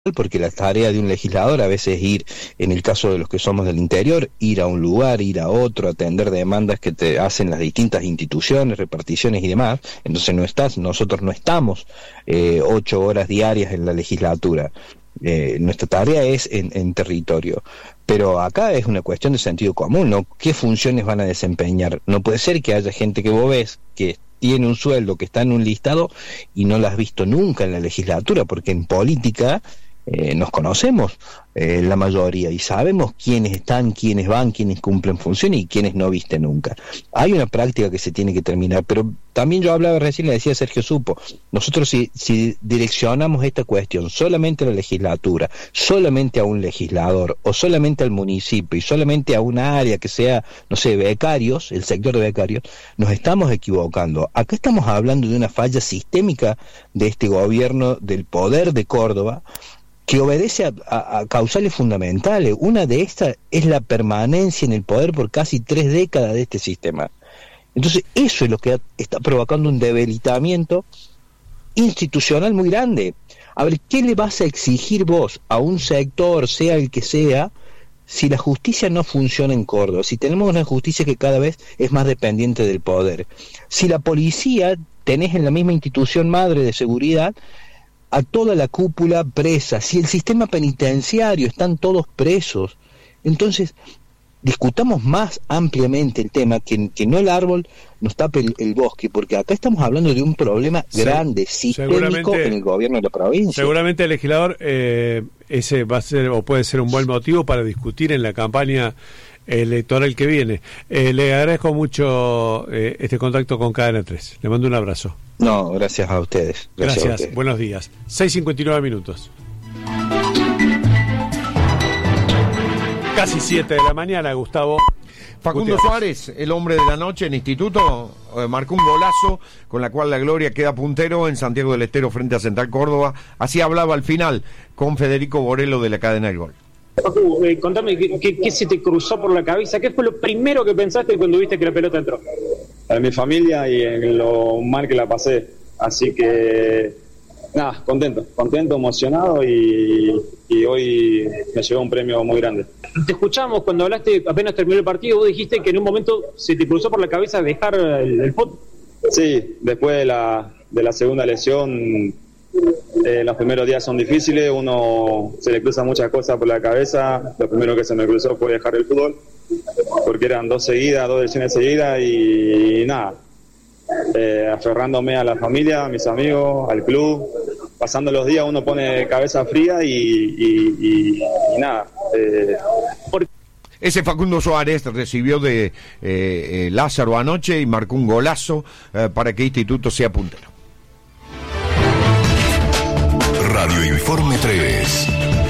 porque la tarea de un legislador a veces es ir, en el caso de los que somos del interior, ir a un lugar, ir a otro, atender demandas que te hacen las distintas instituciones, reparticiones y demás. Entonces nosotros no estamos 8 horas diarias en la legislatura. Nuestra tarea es en territorio, pero acá es una cuestión de sentido común, ¿no? ¿Qué funciones van a desempeñar? No puede ser que haya gente que vos ves que tiene un sueldo, que está en un listado y no la has visto nunca en la legislatura, porque en política nos conocemos la mayoría y sabemos quiénes están, quiénes van, quiénes cumplen funciones y quiénes no viste nunca. Hay una práctica que se tiene que terminar, pero también yo hablaba recién, le decía a Sergio Supo, nosotros si direccionamos esta cuestión solamente a la legislatura, solamente a un legislador o solamente al municipio y solamente a una área que sea, no sé, becarios, el sector de becarios, nos estamos equivocando. Acá estamos hablando de una falla sistémica de este gobierno, del poder de Córdoba, que obedece a causales fundamentales. Una de estas es la permanencia en el poder por casi 3 décadas de este sistema. Entonces eso es lo que está provocando un debilitamiento institucional muy grande. A ver, ¿qué le vas a exigir vos a un sector, sea el que sea, si la justicia no funciona en Córdoba? Si tenemos una justicia que cada vez es más dependiente del poder. Si la policía, tenés en la misma institución madre de seguridad a toda la cúpula presa, si el sistema penitenciario están todos presos, entonces discutamos más ampliamente el tema, que no el árbol nos tape el bosque, porque acá estamos hablando de un problema grande, sistémico en el gobierno de la provincia. Seguramente, legislador, ese va a ser o puede ser un buen motivo para discutir en la campaña electoral que viene. Le agradezco mucho este contacto con Cadena 3. Le mando un abrazo. No, gracias a ustedes. Gracias. A ustedes. Buenos días. 6:59 minutos. Casi 7 de la mañana, Gustavo. Facundo Suárez, el hombre de la noche en Instituto, marcó un golazo con la cual la Gloria queda puntero en Santiago del Estero frente a Central Córdoba. Así hablaba al final con Federico Borello de la cadena del Gol. Facu, contame ¿qué se te cruzó por la cabeza? ¿Qué fue lo primero que pensaste cuando viste que la pelota entró? En mi familia y en lo mal que la pasé. Así que, nada, contento, emocionado y hoy me llegó un premio muy grande. Te escuchamos cuando hablaste, apenas terminó el partido, vos dijiste que en un momento se te cruzó por la cabeza dejar el fútbol. Sí, después de la segunda lesión, los primeros días son difíciles, uno se le cruzan muchas cosas por la cabeza. Lo primero que se me cruzó fue dejar el fútbol, porque eran 2 lesiones seguidas y nada, aferrándome a la familia, a mis amigos, al club. Pasando los días uno pone cabeza fría y nada. Ese Facundo Suárez recibió de Lázaro anoche y marcó un golazo para que Instituto sea puntero. Radio Informe 3.